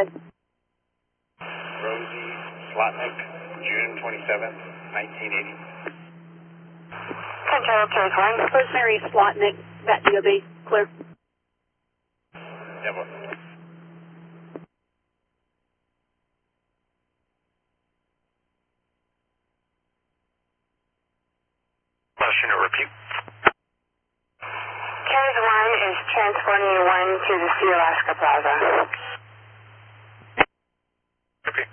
ahead. Rosie Slotnick, June 27th, 1980. Control, Carriage 1. Rosemary Slotnick, that DOB, clear. Devil. Question or repeat. Carriage 1 is transporting you 1 to the Sea Alaska Plaza. Repeat.